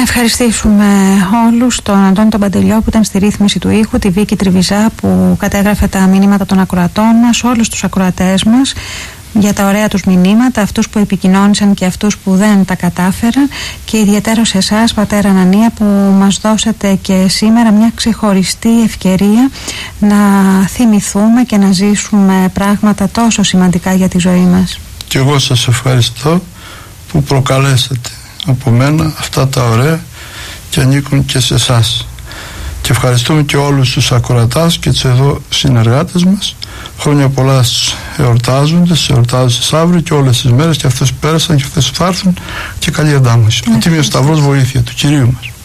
ευχαριστήσουμε όλους, τον Αντώνη τον Παντελιό που ήταν στη ρύθμιση του ήχου, τη Βίκη Τριβιζά που κατέγραφε τα μηνύματα των ακροατών μας, όλους τους ακροατές μας για τα ωραία τους μηνύματα, αυτούς που επικοινώνησαν και αυτούς που δεν τα κατάφεραν, και ιδιαίτερα σε εσάς, πατέρα Ανανία, που μας δώσατε και σήμερα μια ξεχωριστή ευκαιρία να θυμηθούμε και να ζήσουμε πράγματα τόσο σημαντικά για τη ζωή μας. Και εγώ σας ευχαριστώ που προκαλέσατε από μένα αυτά τα ωραία και ανήκουν και σε εσάς. Και ευχαριστούμε και όλους τους ακροατάς και τους εδώ συνεργάτες μας. Χρόνια πολλά στους εορτάζοντες, στους εορτάζοντες αύριο και όλες τις μέρες, και αυτές που πέρασαν και αυτές που θα έρθουν, και καλή αντάμωση. Ο Τίμιος Σταυρός βοήθεια του Κυρίου μας.